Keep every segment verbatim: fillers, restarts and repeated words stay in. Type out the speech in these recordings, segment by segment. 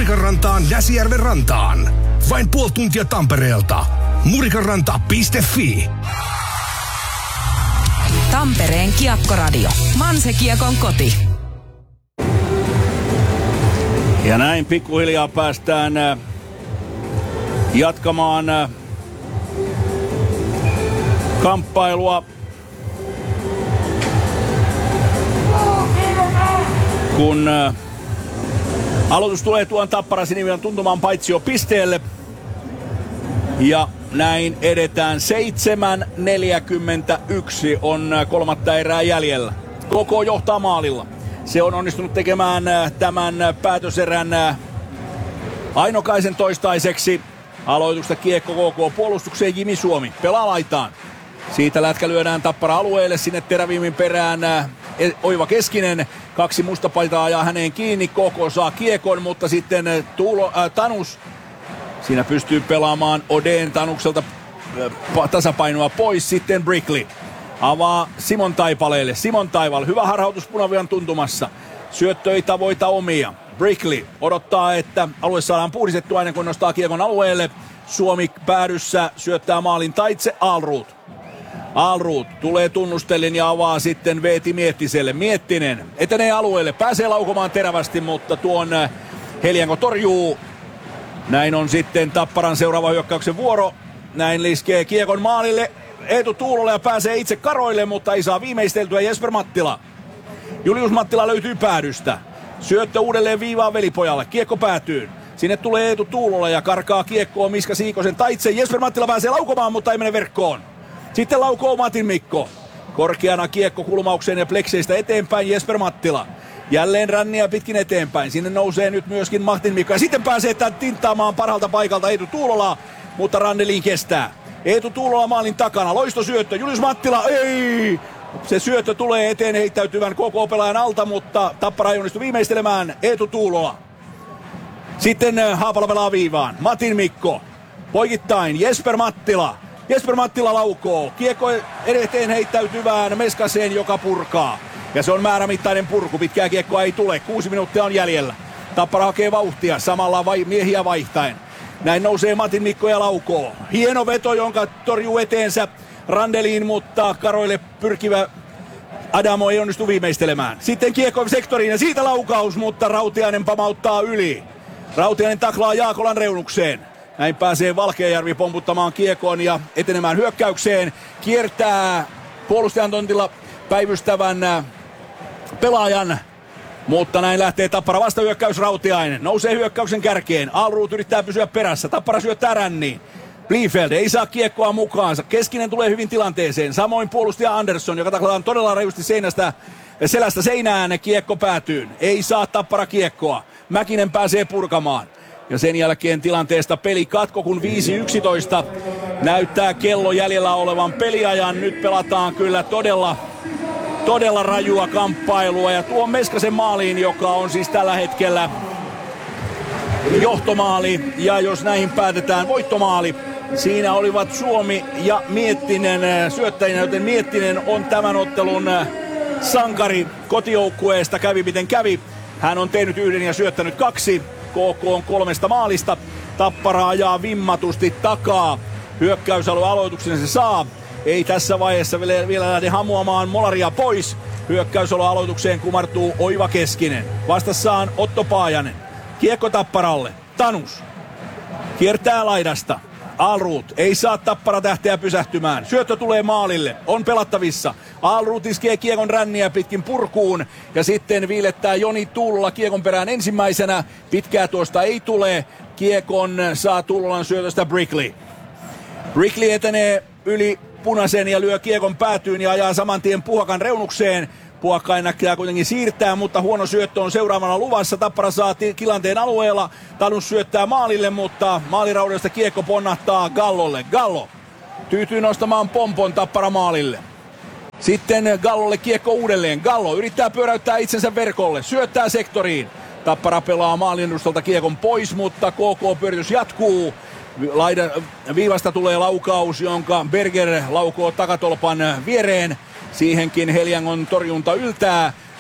Murikan rantaan Näsijärven rantaan. Vain puoli tuntia Tampereelta. murikanranta piste fi. Tampereen Kiekkoradio. Manse-Kiekon koti. Ja näin pikkuhiljaa päästään jatkamaan kamppailua. Kun aloitus tulee tuon Tappara Sinivian tuntumaan paitsio pisteelle. Ja näin edetään. seitsemän neljäkymmentäyksi on kolmatta erää jäljellä. Koko johtaa maalilla. Se on onnistunut tekemään tämän päätöserän Ainokaisen toistaiseksi. Aloitusta kiekko K K puolustukseen Jimi Suomi. Pelaa laitaan. Siitä lätkä lyödään Tappara alueelle. Sinne teräviimin perään Oiva Keskinen. Kaksi mustapaitaa ajaa häneen kiinni. K K saa kiekon, mutta sitten Tuulo, äh, Tanus. Siinä pystyy pelaamaan Oden Tanukselta äh, tasapainoa pois. Sitten Brickley avaa Simon Taipaleelle. Simon Taival, hyvä harhautus punavian tuntumassa. Syöttö ei tavoita omia. Brickley odottaa, että alue saadaan puhdistettua ennen kuin nostaa kiekon alueelle. Suomi päädyssä syöttää maalin taitse Alruut. Alruut tulee tunnustellen ja avaa sitten Veeti Miettiselle. Miettinen etenee alueelle, pääsee laukomaan terävästi, mutta tuon Helianko torjuu. Näin on sitten Tapparan seuraava hyökkäyksen vuoro. Näin liskee kiekon maalille Eetu Tuulola ja pääsee itse karoille, mutta ei saa viimeisteltyä Jesper Mattila. Julius Mattila löytyy päädystä. Syöttö uudelleen viivaan velipojalle. Kiekko päätyy. Sinne tulee Eetu Tuulola ja karkaa kiekkoon Miska Siikosen taitse. Jesper Mattila pääsee laukomaan, mutta ei mene verkkoon. Sitten laukoo Matin Mikko. Korkeana kiekko kulmaukseen ja plekseistä eteenpäin Jesper Mattila. Jälleen ränniä pitkin eteenpäin. Sinne nousee nyt myöskin Matin Mikko. Ja sitten pääsee tämän tinttaamaan parhaalta paikalta Eetu Tuulola. Mutta Rannelin kestää. Eetu Tuulola maalin takana. Loistosyöttö. Julius Mattila. Ei! Se syöttö tulee eteen heittäytyvän K K-pelaajan alta, mutta Tappara ei onnistu viimeistelemään. Eetu Tuulola. Sitten Haapala pelaa viivaan. Matin Mikko. Poikittain Jesper Mattila. Jesper Mattila laukoo. Kiekko eteen heittäytyvään Meskaseen, joka purkaa. Ja se on määrämittainen purku. Pitkää kiekkoa ei tule. Kuusi minuuttia on jäljellä. Tappara hakee vauhtia samalla vai- miehiä vaihtaen. Näin nousee Matin Mikko ja laukoo. Hieno veto, jonka torjuu eteensä Randeliin, mutta karoille pyrkivä Adamo ei onnistu viimeistelemään. Sitten kiekko sektoriin ja siitä laukaus, mutta Rautiainen pamauttaa yli. Rautiainen taklaa Jaakolan reunukseen. Näin pääsee Valkeajärvi pomputtamaan kiekon ja etenemään hyökkäykseen. Kiertää puolustajan tontilla päivystävän pelaajan. Mutta näin lähtee Tappara vastahyökkäys. Rautiainen nousee hyökkäyksen kärkeen. Alruut yrittää pysyä perässä. Tappara syöttää ränniin. Bliefeld ei saa kiekkoa mukaansa. Keskinen tulee hyvin tilanteeseen. Samoin puolustaja Andersson, joka taklataan todella rajusti seinästä, selästä seinään. Kiekko päätyy. Ei saa Tappara kiekkoa. Mäkinen pääsee purkamaan. Ja sen jälkeen tilanteesta peli katko, kun viisi yksitoista näyttää kello jäljellä olevan peliajan. Nyt pelataan kyllä todella, todella rajua kamppailua. Ja tuo Meskasen maaliin, joka on siis tällä hetkellä johtomaali. Ja jos näihin päätetään voittomaali. Siinä olivat Suomi ja Miettinen syöttäjinä, joten Miettinen on tämän ottelun sankari kotijoukkueesta. Kävi miten kävi. Hän on tehnyt yhden ja syöttänyt kaksi. K K on kolmesta maalista. Tappara ajaa vimmatusti takaa. Hyökkäysalue aloituksen se saa. Ei tässä vaiheessa vielä, vielä lähde hamuamaan Molaria pois. Hyökkäysalue aloitukseen kumartuu Oiva Keskinen. Vastassaan Otto Paajanen. Kiekko Tapparalle. Tanus. Kiertää laidasta. Alruut ei saa Tappara tähteä pysähtymään. Syöttö tulee maalille. On pelattavissa. Alruut iskee kiekon ränniä pitkin purkuun. Ja sitten viilettää Joni Tuulola kiekon perään ensimmäisenä. Pitkää tuosta ei tule. Kiekon saa Tuulolan syötöstä Brickley. Brickley etenee yli punaisen ja lyö kiekon päätyyn ja ajaa saman tien Puhakan reunukseen. Puhakka ennättää kuitenkin siirtää, mutta huono syöttö on seuraavana luvassa. Tappara saa tilanteen alueella. Tanus syöttää maalille, mutta maaliraudasta kiekko ponnahtaa Gallolle. Gallo tyytyy nostamaan pompon Tappara maalille. Sitten Gallolle kiekko uudelleen. Gallo yrittää pyöräyttää itsensä verkolle. Syöttää sektoriin. Tappara pelaa maalin edustalta kiekon pois, mutta K K-pyöritys jatkuu. Laidan, viivasta tulee laukaus, jonka Berger laukoo takatolpan viereen. Siihenkin Heliangon torjunta yltää.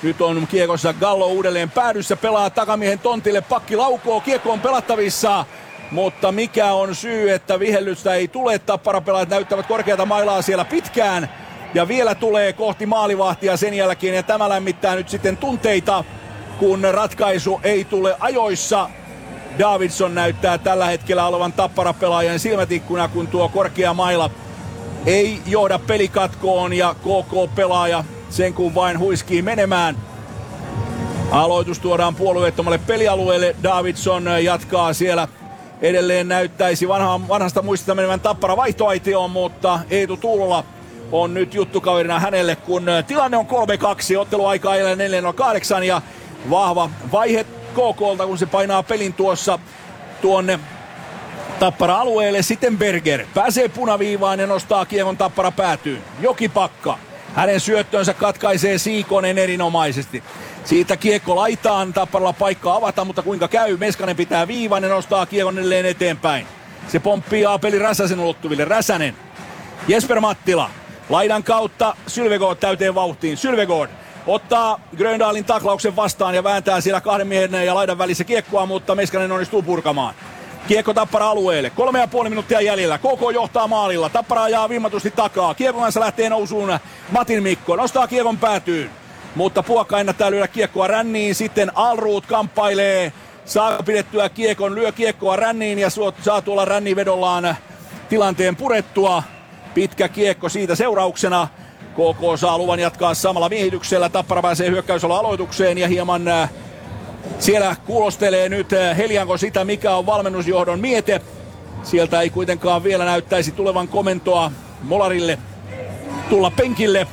Nyt on kiekossa Gallo uudelleen päädyssä, pelaa takamiehen tontille, pakki laukoo, kiekko on pelattavissa. Mutta mikä on syy, että vihellystä ei tule? Tapparapelaajat näyttävät korkeata mailaa siellä pitkään. Ja vielä tulee kohti maalivahtia sen jälkeen. Ja tämä lämmittää nyt sitten tunteita, kun ratkaisu ei tule ajoissa. Davidson näyttää tällä hetkellä olevan Tapparapelaajan silmätikkuna, kun tuo korkea maila ei johda pelikatkoon. Ja K K-pelaaja sen kun vain huiskii menemään. Aloitus tuodaan puolueettomalle pelialueelle. Davidson jatkaa siellä. Edelleen näyttäisi vanha, vanhasta muistista menevän Tappara vaihtoaitioon, mutta Eetu Tuulola on nyt juttukaverina hänelle, kun tilanne on kolme kaksi, otteluaika ajalle neljä nolla kahdeksan ja vahva vaihe K K:lta, kun se painaa pelin tuossa tuonne Tappara-alueelle. Sitten Berger pääsee punaviivaan ja nostaa kiekon Tappara päätyyn. Jokipakka, hänen syöttönsä katkaisee Siikonen erinomaisesti. Siitä kiekko laitaan, Tapparalla paikkaa avata, mutta kuinka käy? Meskanen pitää viivan ja nostaa kiekon edelleen eteenpäin. Se pomppii A-peli Räsäsen ulottuville. Räsänen, Jesper Mattila, laidan kautta Sylvegård täyteen vauhtiin. Sylvegård ottaa Gröndalin taklauksen vastaan ja vääntää siellä kahden miehen ja laidan välissä kiekkoa, mutta Meskanen onnistuu purkamaan. Kiekko Tappara alueelle. Kolme ja puoli minuuttia jäljellä. K K johtaa maalilla. Tappara ajaa vimmatusti takaa. Kiekon kanssa lähtee nousuun Matin Mikko. Nostaa kiekon päätyyn. Mutta Puokka ennättää lyödä kiekkoa ränniin. Sitten Alruut kamppailee. Saa pidettyä kiekon. Lyö kiekkoa ränniin ja saa tuolla rännivedollaan tilanteen purettua. Pitkä kiekko siitä seurauksena. K K saa luvan jatkaa samalla miehityksellä. Tappara pääsee hyökkäysolo aloitukseen ja hieman siellä kuulostelee nyt Helianko sitä, mikä on valmennusjohdon miete. Sieltä ei kuitenkaan vielä näyttäisi tulevan komentoa Molarille tulla penkille.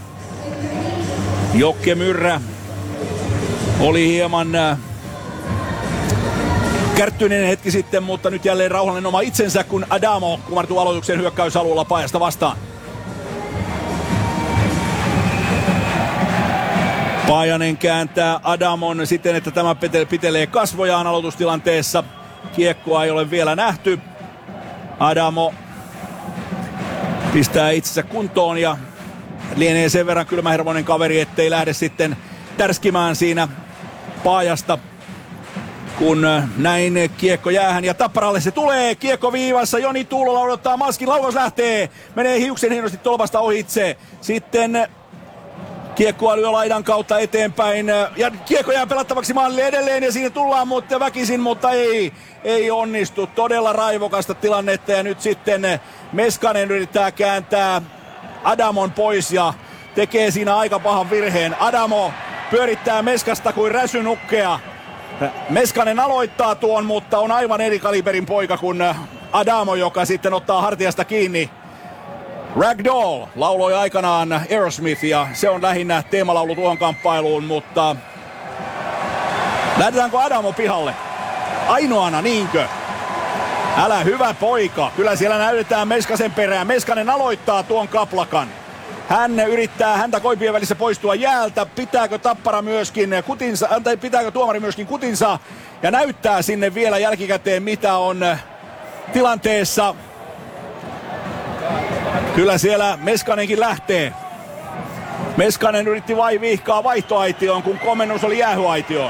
Jokke Myrrä oli hieman kärttyinen hetki sitten, mutta nyt jälleen rauhallinen oma itsensä, kun Adamo kumartuu aloituksen hyökkäysalueella Paajasta vastaan. Paajanen kääntää Adamon siten, että tämä pitelee kasvojaan aloitustilanteessa. Kiekkoa ei ole vielä nähty. Adamo pistää itsensä kuntoon ja lienee sen verran kylmähermoinen kaveri, ettei lähde sitten tärskimään siinä Paajasta. Kun näin kiekko jäähän ja Tapparalle se tulee. Kiekko viivassa, Joni Tuulola odottaa maskin, laukaus lähtee. Menee hiuksen hienosti tolpasta ohitse. Sitten kiekkoa lyö laidan kautta eteenpäin ja kiekko jää pelattavaksi maalille edelleen ja siinä tullaan mutta väkisin, mutta ei, ei onnistu. Todella raivokasta tilannetta ja nyt sitten Meskanen yrittää kääntää Adamon pois ja tekee siinä aika pahan virheen. Adamo pyörittää Meskasta kuin räsynukkea. Meskanen aloittaa tuon, mutta on aivan eri kaliberin poika kuin Adamo, joka sitten ottaa hartiasta kiinni. Ragdoll lauloi aikanaan Aerosmith ja se on lähinnä teemalaulu tuohon kamppailuun, mutta lähdetäänkö Adamo pihalle? Ainoana, niinkö? Älä hyvä poika. Kyllä siellä näytetään Meskasen perään. Meskanen aloittaa tuon kaplakan. Hän yrittää häntä koipien välissä poistua jäältä. Pitääkö Tappara myöskin kutinsa, tai pitääkö tuomari myöskin kutinsa? Ja näyttää sinne vielä jälkikäteen, mitä on tilanteessa. Kyllä siellä Meskanenkin lähtee. Meskanen yritti vai vihkaa vaihtoaitioon, kun komennus oli jäähyaitioon.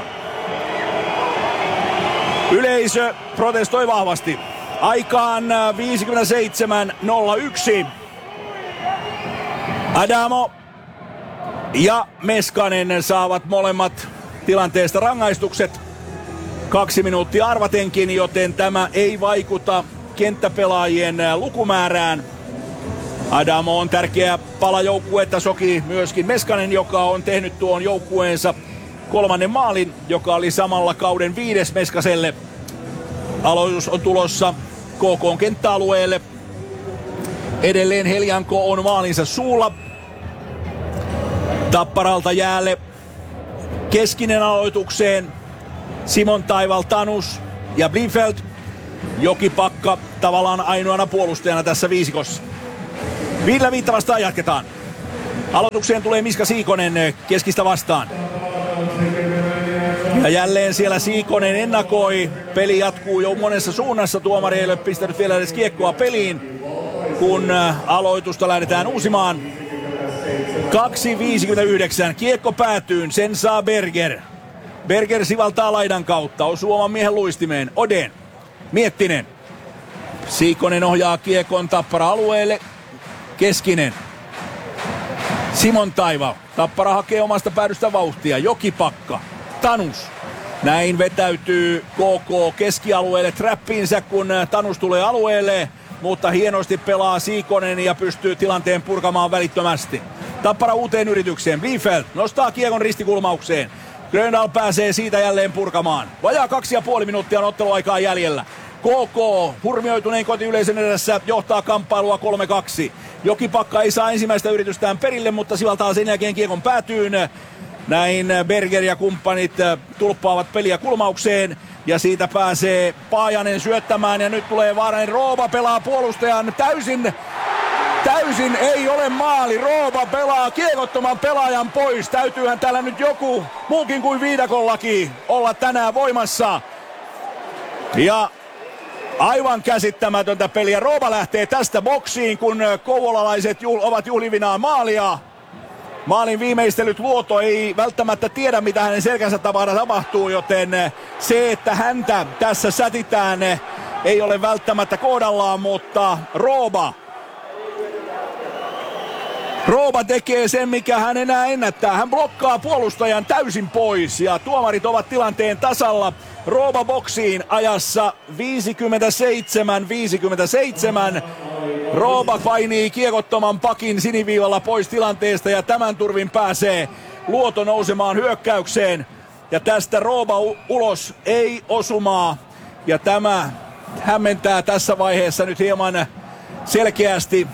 Yleisö protestoi vahvasti. Aikaan viisikymmentäseitsemän nolla yksi. Adamo ja Meskanen saavat molemmat tilanteesta rangaistukset. Kaksi minuuttia arvatenkin, joten tämä ei vaikuta kenttäpelaajien lukumäärään. Adamo on tärkeä pala joukkuetta, soki myöskin Meskanen, joka on tehnyt tuon joukkueensa kolmannen maalin, joka oli samalla kauden viides Meskaselle. Aloitus on tulossa K K:n kenttäalueelle. Edelleen Helianko on maalinsa suulla. Tapparalta jäälle keskinen aloitukseen. Simon Taival, Tanus ja Blinfeldt. Jokipakka tavallaan ainoana puolustajana tässä viisikossa. Viidellä viittä vastaan jatketaan. Aloitukseen tulee Miska Siikonen keskistä vastaan. Ja jälleen siellä Siikonen ennakoi. Peli jatkuu jo monessa suunnassa. Tuomari ei ole pistänyt vielä edes kiekkoa peliin, kun aloitusta lähdetään uusimaan. kaksi viisikymmentäyhdeksän. Kiekko päätyyn. Sen saa Berger. Berger sivaltaa laidan kautta. Osuu oman miehen luistimeen. Oden. Miettinen. Siikonen ohjaa kiekon Tappara alueelle. Keskinen. Simon Taival. Tappara hakee omasta päädystä vauhtia. Jokipakka. Tanus. Näin vetäytyy K K keskialueelle trappiinsä, kun Tanus tulee alueelle. Mutta hienosti pelaa Siikonen ja pystyy tilanteen purkamaan välittömästi. Tappara uuteen yritykseen. Biefeld nostaa kiekon ristikulmaukseen. Gröndal pääsee siitä jälleen purkamaan. Vajaa kaksi ja puoli minuuttia on otteluaikaa jäljellä. K K hurmioituneen kotiyleisön edessä johtaa kamppailua kolme kaksi. Jokipakka ei saa ensimmäistä yritystään perille, mutta sivaltaa sen jälkeen kiekon päätyyn. Näin Berger ja kumppanit tulppaavat peliä kulmaukseen. Ja siitä pääsee Paajanen syöttämään ja nyt tulee vaarainen. Rooba pelaa puolustajan täysin. Täysin ei ole maali. Rooba pelaa kiekottoman pelaajan pois. Täytyyhän täällä nyt joku muukin kuin viidakon laki olla tänään voimassa. Ja aivan käsittämätöntä peliä. Rooba lähtee tästä boksiin, kun kouvolalaiset juhl- ovat juhlivinaan maalia. Maalin viimeistelyt Luoto ei välttämättä tiedä, mitä hänen selkänsä takana tapahtuu, joten se, että häntä tässä sätitään, ei ole välttämättä kohdallaan, mutta Rooba Rooba tekee sen, mikä hän enää ennättää. Hän blokkaa puolustajan täysin pois ja tuomarit ovat tilanteen tasalla. Rooba boksiin ajassa viisikymmentäseitsemän viisikymmentäseitsemän. Rooba painii kiekottoman pakin siniviivalla pois tilanteesta ja tämän turvin pääsee Luoto nousemaan hyökkäykseen. Ja tästä Rooba u- ulos ei osumaa. Ja tämä hämmentää tässä vaiheessa nyt hieman selkeästi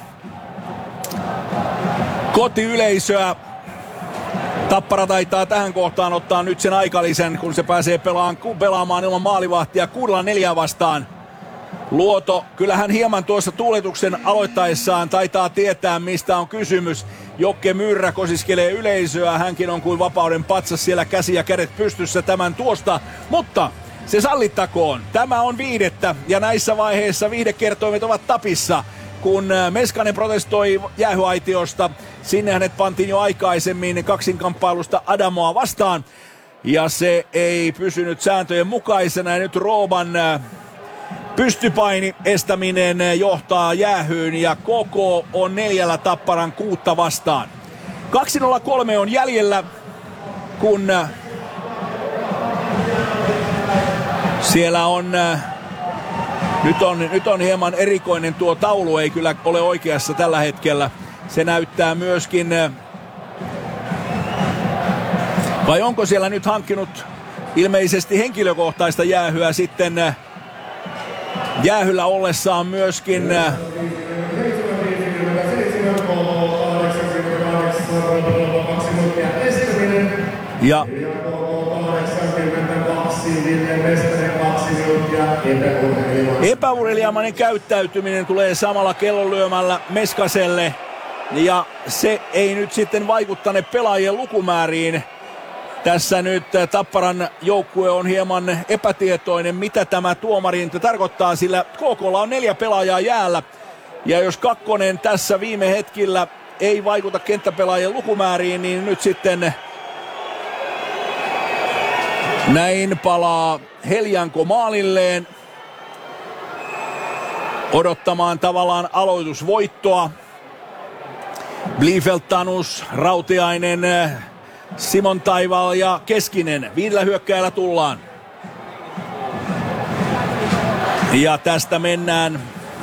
kotiyleisöä. Tappara taitaa tähän kohtaan ottaa nyt sen aikalisen, kun se pääsee pelaan, pelaamaan ilman maalivahtia kuudella neljää vastaan. Luoto, kyllähän hieman tuossa tuuletuksen aloittaessaan taitaa tietää, mistä on kysymys. Jokke Myyrä kosiskelee yleisöä, hänkin on kuin vapauden patsas siellä, käsi ja kädet pystyssä tämän tuosta. Mutta se sallittakoon, tämä on viidettä ja näissä vaiheissa viihdekertoimet ovat tapissa. Kun Meskanen protestoi jäähyaitiosta, sinne hänet pantiin jo aikaisemmin kaksinkamppailusta Adamoa vastaan. Ja se ei pysynyt sääntöjen mukaisena ja nyt Rooban pystypaini estäminen johtaa jäähyyn ja K K on neljällä Tapparan kuutta vastaan. kaksi nolla kolme on jäljellä, kun siellä on... Nyt on, nyt on hieman erikoinen tuo taulu, ei kyllä ole oikeassa tällä hetkellä. Se näyttää myöskin... Vai onko siellä nyt hankkinut ilmeisesti henkilökohtaista jäähyä sitten jäähyllä ollessaan myöskin... Ja... Epäurheilijamainen käyttäytyminen tulee samalla kellonlyömällä Meskaselle ja se ei nyt sitten vaikuttane pelaajien lukumääriin. Tässä nyt Tapparan joukkue on hieman epätietoinen, mitä tämä tuomarinta tarkoittaa, sillä K K:lla on neljä pelaajaa jäällä ja jos kakkonen tässä viime hetkillä ei vaikuta kenttäpelaajien lukumääriin, niin nyt sitten näin palaa Heljanko maalilleen odottamaan tavallaan aloitusvoittoa. Biefeld, Tanus, Rautiainen, Simon Taival ja Keskinen. Viidellä hyökkääjällä tullaan. Ja tästä mennään.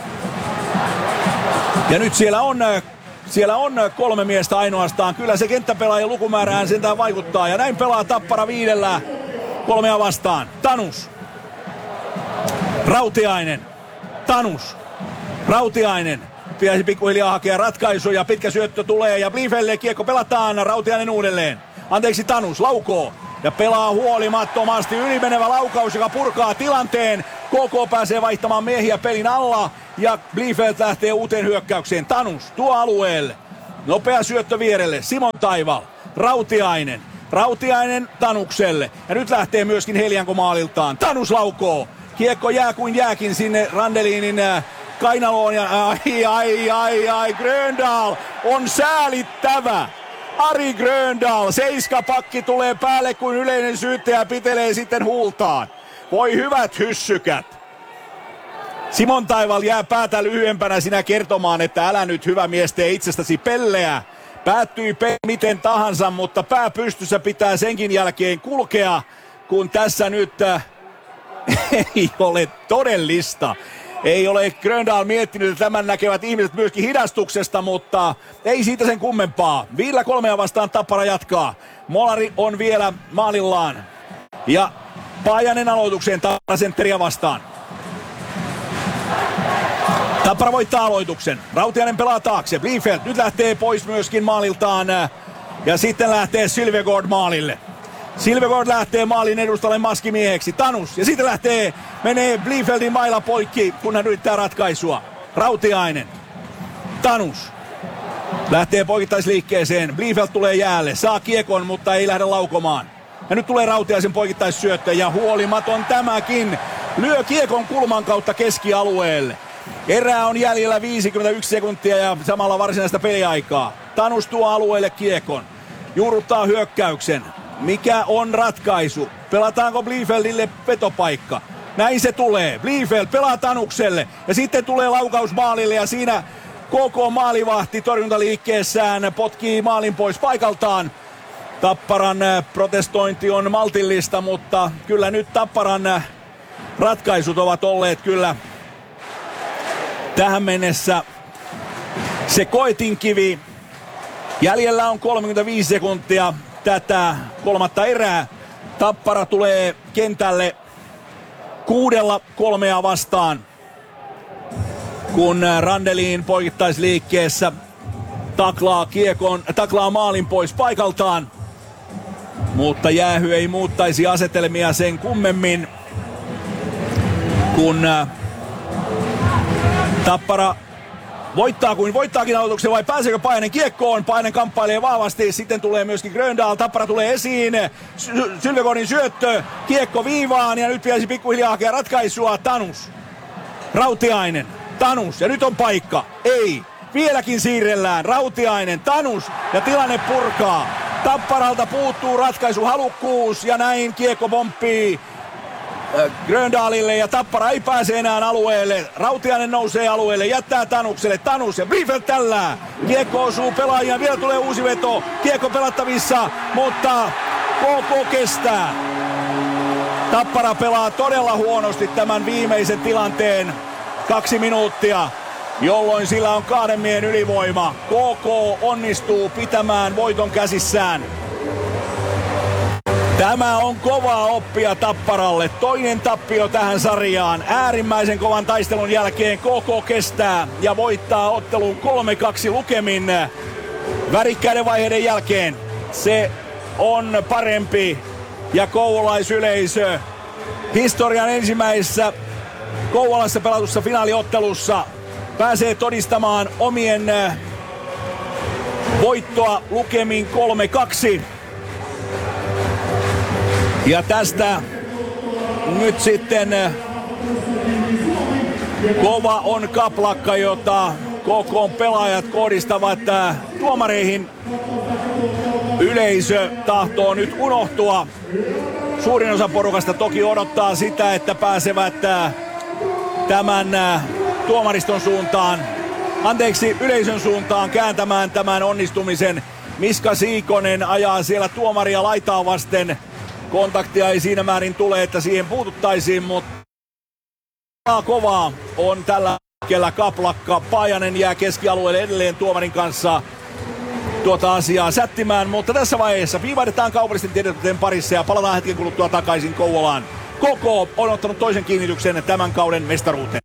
Ja nyt siellä on, siellä on kolme miestä ainoastaan. Kyllä se kenttäpelaajien lukumäärään sentään vaikuttaa. Ja näin pelaa Tappara viidellä. Kolmea vastaan. Tanus. Rautiainen. Tanus. Rautiainen. Pitäisi pikkuhiljaa hakea ratkaisuja. Pitkä syöttö tulee ja Biefelde kiekko pelataan. Rautiainen uudelleen. Anteeksi, Tanus laukoo. Ja pelaa huolimattomasti. Ylimenevä laukaus, joka purkaa tilanteen. K K pääsee vaihtamaan miehiä pelin alla. Ja Biefeld lähtee uuteen hyökkäykseen. Tanus tuo alueelle. Nopea syöttö vierelle. Simon Taival. Rautiainen. Rautiainen Tanukselle. Ja nyt lähtee myöskin Heljanko maaliltaan. Tanus laukoo. Kiekko jää kuin jääkin sinne Randelinin kainaloon. Ja ai ai ai ai. Gröndal on säälittävä. Ari Gröndal, seiska pakki tulee päälle, kun yleinen syyttäjä pitelee sitten huultaan. Voi hyvät hyssykät. Simon Taival jää päätä lyhyempänä sinä kertomaan, että älä nyt hyvä mies tee itsestäsi pelleä. Päättyi pe- miten tahansa, mutta pää pystyssä pitää senkin jälkeen kulkea, kun tässä nyt äh, ei ole todellista. Ei ole Gröndal miettinyt, että tämän näkevät ihmiset myöskin hidastuksesta, mutta ei siitä sen kummempaa. Viillä kolmea vastaan Tappara jatkaa. Molari on vielä maalillaan. Ja Paajanen aloitukseen Tappara sentteriä vastaan. Tappara voittaa aloituksen. Rautiainen pelaa taakse. Bliefeld nyt lähtee pois myöskin maaliltaan. Ja sitten lähtee Sylvegård maalille. Sylvegård lähtee maalin edustalle maskimieheksi. Tanus. Ja sitten lähtee, menee Bliefeldin maila poikki, kun hän yrittää ratkaisua. Rautiainen. Tanus. Lähtee poikittaisliikkeeseen. Bliefeld tulee jäälle. Saa kiekon, mutta ei lähde laukomaan. Ja nyt tulee Rautiaisen poikittaissyöttö. Ja huolimaton tämäkin. Lyö kiekon kulman kautta keskialueelle. Erää on jäljellä viisikymmentäyksi sekuntia ja samalla varsinaista peliaikaa. Tanus tuo alueelle kiekon. Juurruttaa hyökkäyksen. Mikä on ratkaisu? Pelataanko Bliefeldille vetopaikka? Näin se tulee. Bliefeld pelaa Tanukselle. Ja sitten tulee laukaus maalille ja siinä koko maalivahti torjuntaliikkeessään potkii maalin pois paikaltaan. Tapparan protestointi on maltillista, mutta kyllä nyt Tapparan ratkaisut ovat olleet kyllä tähän mennessä se koetinkivi. Jäljellä on kolmekymmentäviisi sekuntia tätä kolmatta erää. Tappara tulee kentälle kuudella kolmea vastaan, kun Randelin poikittaisliikkeessä taklaa kiekon, taklaa maalin pois paikaltaan. Mutta jäähy ei muuttaisi asetelmia sen kummemmin, kun Tappara voittaa kuin voittaakin aloituksen, vai pääseekö Paajanen kiekkoon? Paajanen kamppailee vahvasti, sitten tulee myöskin Gröndal, Tappara tulee esiin, Sylvegårdin syöttö, kiekko viivaan ja nyt pitäisi pikkuhiljaa hakea ratkaisua. Tanus, Rautiainen, Tanus ja nyt on paikka, ei, vieläkin siirrellään, Rautiainen, Tanus ja tilanne purkaa. Tapparalta puuttuu ratkaisuhalukkuus ja näin kiekko pomppii Gröndalille ja Tappara ei pääse enää alueelle. Rautiainen nousee alueelle, jättää Tanukselle. Tanus ja Bliefeld tällää. Kiekko osuu pelaajia, vielä tulee uusi veto. Kiekko pelattavissa, mutta K K kestää. Tappara pelaa todella huonosti tämän viimeisen tilanteen. Kaksi minuuttia, jolloin sillä on kahden miehen ylivoima. K K onnistuu pitämään voiton käsissään. Tämä on kovaa oppia Tapparalle. Toinen tappio tähän sarjaan. Äärimmäisen kovan taistelun jälkeen K K kestää ja voittaa ottelun kolme kaksi lukemin. Värikkäiden vaiheiden jälkeen se on parempi ja kouvolaisyleisö historian ensimmäisessä Kouvolassa pelatussa finaaliottelussa pääsee todistamaan omien voittoa lukemin kolme kaksi. Ja tästä nyt sitten kova on kaplakka, jota K K:n pelaajat kohdistavat tuomareihin. Yleisö tahtoo nyt unohtua. Suurin osa porukasta toki odottaa sitä, että pääsevät tämän tuomariston suuntaan, anteeksi yleisön suuntaan kääntämään tämän onnistumisen. Miska Siikonen ajaa siellä tuomaria laitaa vasten. Kontaktia ei siinä määrin tule, että siihen puututtaisiin, mutta kovaa on tällä hetkellä kaplakka. Paajanen jää keskialueelle edelleen tuomarin kanssa tuota asiaa sättimään, mutta tässä vaiheessa viivahdetaan kaupallisten tiedotteiden parissa ja palataan hetken kuluttua takaisin Kouvolaan. K K on ottanut toisen kiinnityksen tämän kauden mestaruuteen.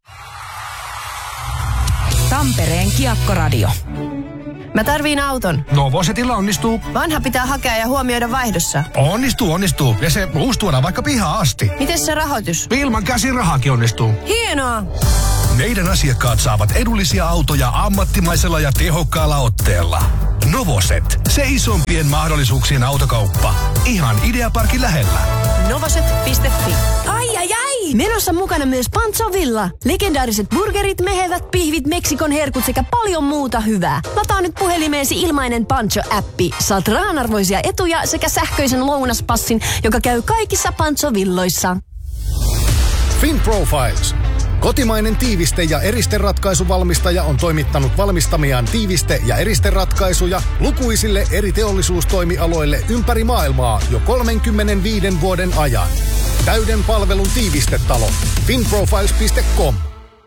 Tampereen Kiekkoradio. Mä tarviin auton. Novosetilla onnistuu. Vanha pitää hakea ja huomioida vaihdossa. Onnistuu, onnistuu. Ja se uusi tuodaan vaikka pihaan asti. Miten se rahoitus? Ilman käsirahakin onnistuu. Hienoa! Meidän asiakkaat saavat edullisia autoja ammattimaisella ja tehokkaalla otteella. Novoset, se isompien mahdollisuuksien autokauppa. Ihan Ideaparkin lähellä. Novoset piste fi. Ai ai ai! Hei! Menossa mukana myös Pancho Villa. Legendaariset burgerit, mehevät pihvit, Meksikon herkut sekä paljon muuta hyvää. Lataa nyt puhelimeesi ilmainen Pancho-appi. Saat rahanarvoisia etuja sekä sähköisen lounaspassin, joka käy kaikissa Pancho Villoissa. FinProfiles. Kotimainen tiiviste- ja eristeratkaisuvalmistaja on toimittanut valmistamiaan tiiviste- ja eristeratkaisuja lukuisille eri teollisuustoimialoille ympäri maailmaa jo kolmekymmentäviisi vuoden ajan. Täyden palvelun tiivistetalo. finprofiles piste com.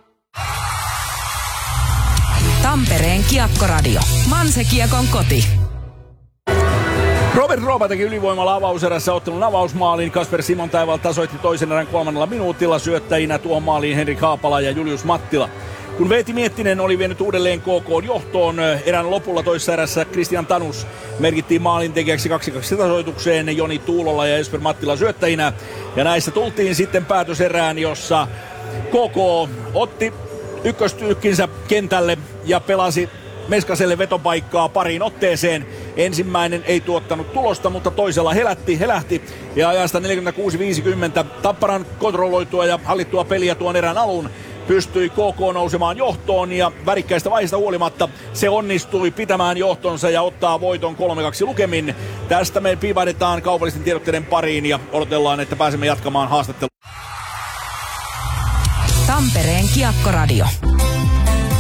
Tampereen Kiekkoradio. Manse-Kiekon koti. Robert Roopa teki ylivoimalla avauserässä ottelun avausmaalin. Kasper Simon Taival tasoitti toisen erän kolmannella minuutilla, syöttäjinä tuohon maaliin Henrik Haapala ja Julius Mattila. Kun Veeti Miettinen oli vienyt uudelleen K K:n johtoon erän lopulla toisessa erässä, Christian Tanus merkittiin maalintekijäksi kaksi kaksi tasoitukseen, Joni Tuulola ja Jesper Mattila syöttäjinä. Ja näissä tultiin sitten päätöserään, jossa K K otti ykköstykkinsä kentälle ja pelasi Meskaselle vetopaikkaa pariin otteeseen. Ensimmäinen ei tuottanut tulosta, mutta toisella helätti, helähti. Ja ajasta neljäkymmentäkuusi viisikymmentä Tapparan kontrolloitua ja hallittua peliä tuon erän alun pystyi K K nousemaan johtoon ja värikkäistä vaiheista huolimatta se onnistui pitämään johtonsa ja ottaa voiton kolme kaksi lukemin. Tästä me piipahdetaan kaupallisten tiedotteiden pariin ja odotellaan, että pääsemme jatkamaan haastattelua. Tampereen Kiekkoradio.